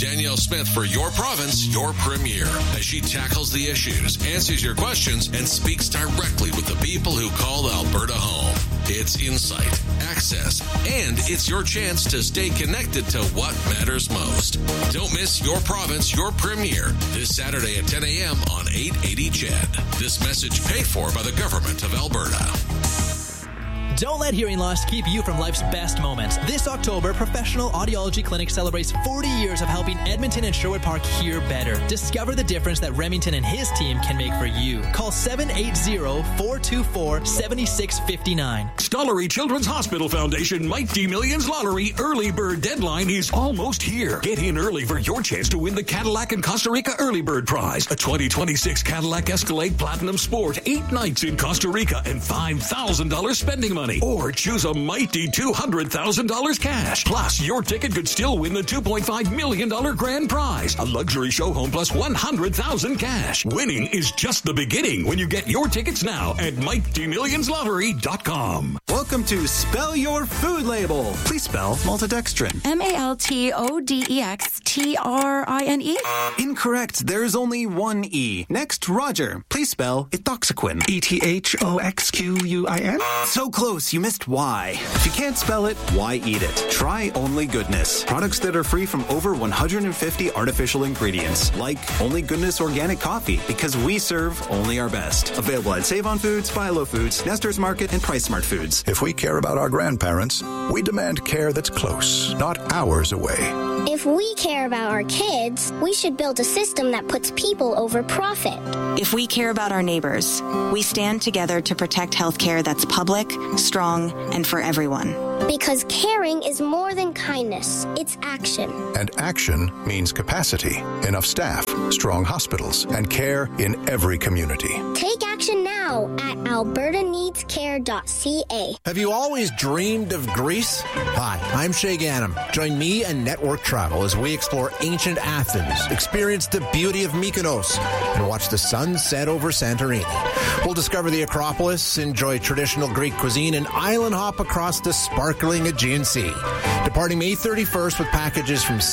Danielle Smith for Your Province, Your Premier, as she tackles the issues, answers your questions, and speaks directly with the people who call Alberta home. It's insight, access, and it's your chance to stay connected to what matters most. Don't miss Your Province, Your Premier this Saturday at 10 a.m. on 880 CHED. This message paid for by the Government of Alberta. Don't let hearing loss keep you from life's best moments. This October, Professional Audiology Clinic celebrates 40 years of helping Edmonton and Sherwood Park hear better. Discover the difference that Remington and his team can make for you. Call 780-424-7659. Stollery Children's Hospital Foundation Mighty Millions Lottery early bird deadline is almost here. Get in early for your chance to win the Cadillac and Costa Rica early bird prize, a 2026 Cadillac Escalade Platinum Sport, 8 nights in Costa Rica, and $5,000 spending money. Or choose a mighty $200,000 cash. Plus, your ticket could still win the $2.5 million grand prize, a luxury show home plus $100,000 cash. Winning is just the beginning when you get your tickets now at MightyMillionsLottery.com. Welcome to Spell Your Food Label. Please spell maltodextrin. MALTODEXTRINE? Incorrect. There's only one E. Next, Roger. Please spell ethoxyquin. ETHOXQUIN? So close. You missed Y. If you can't spell it, why eat it? Try Only Goodness. Products that are free from over 150 artificial ingredients. Like Only Goodness Organic Coffee, because we serve only our best. Available at Save On Foods, Philo Foods, Nestor's Market, and Price Smart Foods. If we care about our grandparents, we demand care that's close, not hours away. If we care about our kids, we should build a system that puts people over profit. If we care about our neighbors, we stand together to protect healthcare that's public, strong, and for everyone. Because caring is more than kindness. It's action. And action means capacity, enough staff, strong hospitals, and care in every community. Take action now at albertaneedscare.ca. Have you always dreamed of Greece? Hi, I'm Shay Ganem. Join me and Network Travel as we explore ancient Athens, experience the beauty of Mykonos, and watch the sun set over Santorini. We'll discover the Acropolis, enjoy traditional Greek cuisine, and island hop across the sparkling Aegean Sea. Departing May 31st with packages from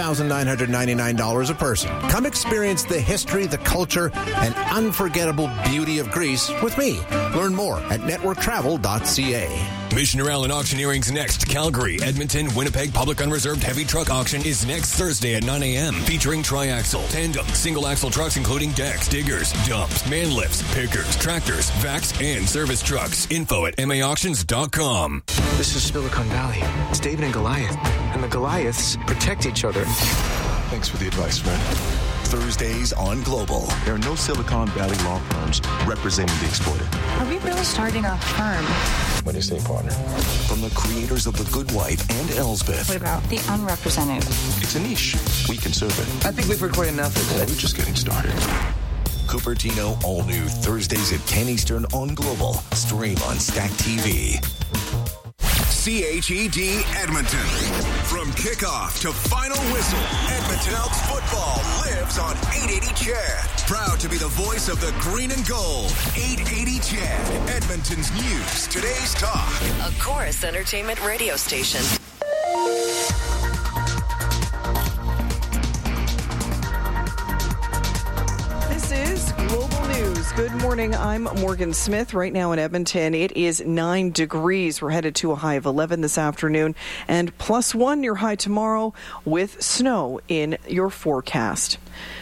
$7,999 a person. Come experience the history, the culture, and unforgettable beauty of Greece with me. Learn more at networktravel.ca. Missioner Allen Auctioneering's next Calgary, Edmonton, Winnipeg Public Unreserved Heavy Truck Auction is next Thursday at 9 a.m. featuring tri-axle, tandem, single-axle trucks including decks, diggers, dumps, man lifts, pickers, tractors, vacs, and service trucks. Info at maauctions.com. This is Silicon Valley. It's David and Goliath, and the Goliaths protect each other. Thanks for the advice, friend. Thursdays on Global. There are no Silicon Valley law firms representing the exploited. Are we really starting a firm? What do you say, partner? From the creators of The Good Wife and Elsbeth. What about the unrepresented? It's a niche. We can serve it. I think we've recorded enough of it. We're just getting started. Cupertino, all new Thursdays at 10 Eastern on Global. Stream on Stack TV. CHED Edmonton. From kickoff to final whistle, Edmonton Elks football lives on 880 CHED. Proud to be the voice of the green and gold. 880 CHED, Edmonton's news, today's talk. A Chorus Entertainment radio station. This is Global News. Good morning. I'm Morgan Smith. Right now in Edmonton, it is 9 degrees. We're headed to a high of 11 this afternoon and +1 near high tomorrow with snow in your forecast.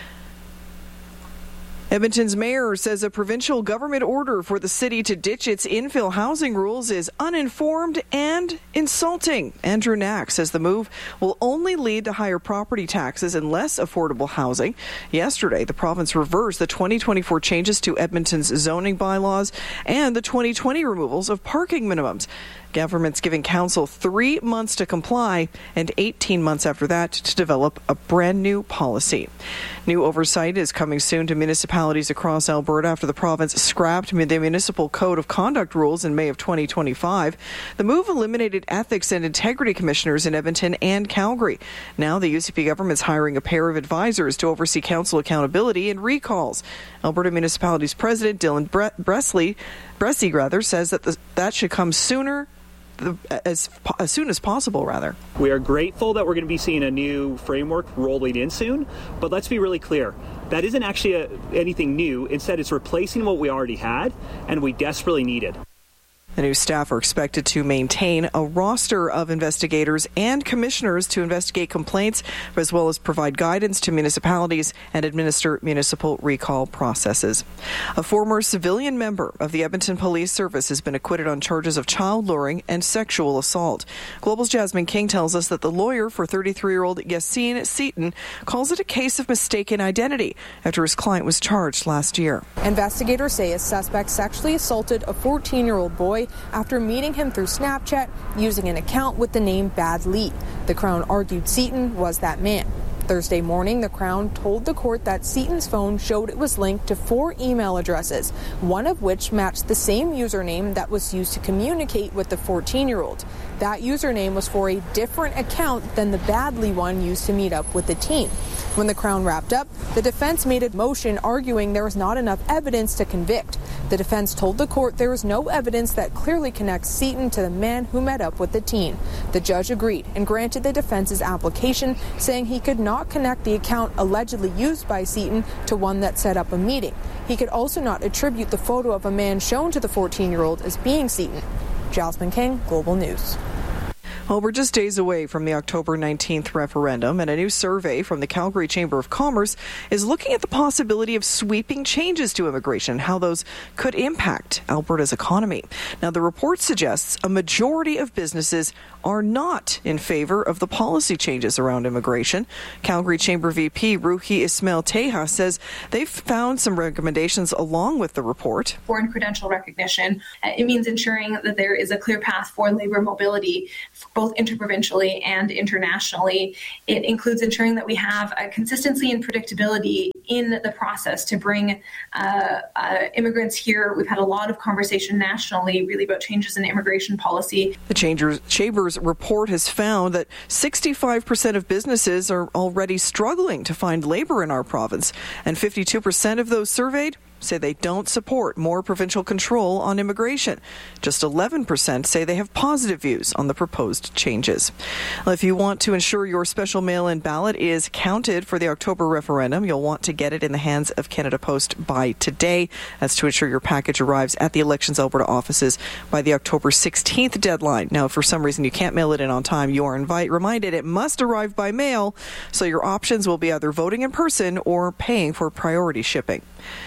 Edmonton's mayor says a provincial government order for the city to ditch its infill housing rules is uninformed and insulting. Andrew Knack says the move will only lead to higher property taxes and less affordable housing. Yesterday, the province reversed the 2024 changes to Edmonton's zoning bylaws and the 2020 removals of parking minimums. Government's giving council 3 months to comply and 18 months after that to develop a brand new policy. New oversight is coming soon to municipalities across Alberta after the province scrapped the Municipal Code of Conduct rules in May of 2025. The move eliminated ethics and integrity commissioners in Edmonton and Calgary. Now the UCP government's hiring a pair of advisors to oversee council accountability and recalls. Alberta Municipalities President Dylan Bressy says that that should come sooner as soon as possible, rather. We are grateful that we're going to be seeing a new framework rolling in soon, but let's be really clear. That isn't actually anything new. Instead, it's replacing what we already had and we desperately needed. The new staff are expected to maintain a roster of investigators and commissioners to investigate complaints, as well as provide guidance to municipalities and administer municipal recall processes. A former civilian member of the Edmonton Police Service has been acquitted on charges of child luring and sexual assault. Global's Jasmine King tells us that the lawyer for 33-year-old Yassine Seaton calls it a case of mistaken identity after his client was charged last year. Investigators say a suspect sexually assaulted a 14-year-old boy after meeting him through Snapchat using an account with the name Bad Lee. The Crown argued Seaton was that man. Thursday morning, the Crown told the court that Seaton's phone showed it was linked to 4 email addresses, one of which matched the same username that was used to communicate with the 14-year-old. That username was for a different account than the Badley one used to meet up with the teen. When the Crown wrapped up, the defense made a motion arguing there was not enough evidence to convict. The defense told the court there was no evidence that clearly connects Seaton to the man who met up with the teen. The judge agreed and granted the defense's application, saying he could not connect the account allegedly used by Seaton to one that set up a meeting. He could also not attribute the photo of a man shown to the 14-year-old as being Seaton. Jasmine King, Global News. Well, we're just days away from the October 19th referendum, and a new survey from the Calgary Chamber of Commerce is looking at the possibility of sweeping changes to immigration and how those could impact Alberta's economy. Now, the report suggests a majority of businesses are not in favor of the policy changes around immigration. Calgary Chamber VP Ruhi Ismail Teja says they've found some recommendations along with the report. Foreign credential recognition, it means ensuring that there is a clear path for labor mobility, both interprovincially and internationally. It includes ensuring that we have a consistency and predictability in the process to bring immigrants here. We've had a lot of conversation nationally really about changes in immigration policy. The Chamber's report has found that 65% of businesses are already struggling to find labor in our province, and 52% of those surveyed say they don't support more provincial control on immigration. Just 11% say they have positive views on the proposed changes. Well, if you want to ensure your special mail-in ballot is counted for the October referendum, you'll want to get it in the hands of Canada Post by today. That's to ensure your package arrives at the Elections Alberta offices by the October 16th deadline. Now, if for some reason you can't mail it in on time, you are reminded it must arrive by mail, so your options will be either voting in person or paying for priority shipping.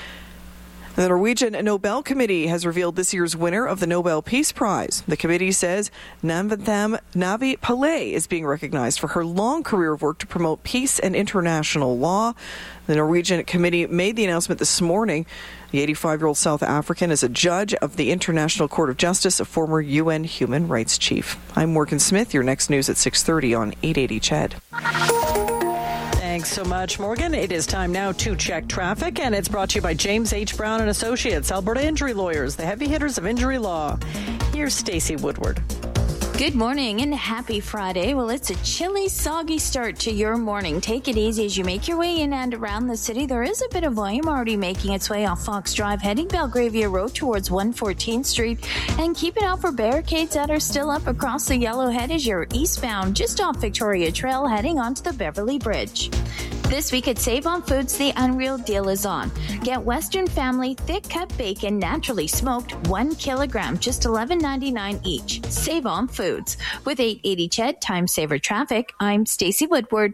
The Norwegian Nobel Committee has revealed this year's winner of the Nobel Peace Prize. The committee says Namvitham Navi Pillay is being recognized for her long career of work to promote peace and international law. The Norwegian committee made the announcement this morning. The 85-year-old South African is a judge of the International Court of Justice, a former UN human rights chief. I'm Morgan Smith. Your next news at 6:30 on 880 CHED. Thanks so much, Morgan. It is time now to check traffic, and it's brought to you by James H. Brown & Associates, Alberta Injury Lawyers, the heavy hitters of injury law. Here's Stacey Woodward. Good morning and happy Friday. Well, it's a chilly, soggy start to your morning. Take it easy as you make your way in and around the city. There is a bit of volume already making its way off Fox Drive, heading Belgravia Road towards 114th Street. And keep it out for barricades that are still up across the Yellowhead as you're eastbound, just off Victoria Trail, heading onto the Beverly Bridge. This week at Save On Foods, the Unreal Deal is on. Get Western Family thick-cut bacon, naturally smoked, 1 kilogram, just $11.99 each. Save On Foods. With 880 CHED Time Saver Traffic, I'm Stacey Woodward.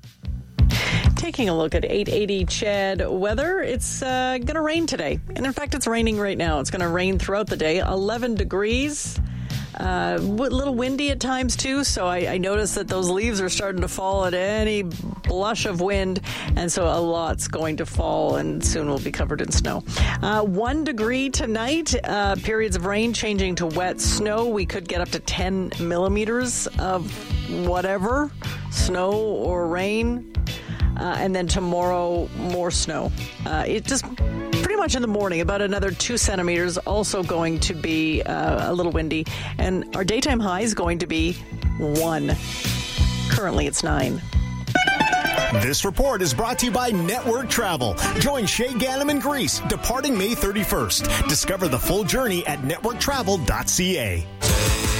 Taking a look at 880 CHED weather, it's going to rain today. And in fact, it's raining right now. It's going to rain throughout the day. 11 degrees. A little windy at times, too, so I noticed that those leaves are starting to fall at any blush of wind, and so a lot's going to fall, and soon we'll be covered in snow. 1 degree tonight, periods of rain changing to wet snow. We could get up to 10 millimeters of whatever, snow or rain, and then tomorrow, more snow. It just pretty much in the morning, about another 2 centimeters, also going to be a little windy. And our daytime high is going to be 1. Currently, it's 9. This report is brought to you by Network Travel. Join Shay Ganem in Greece, departing May 31st. Discover the full journey at networktravel.ca.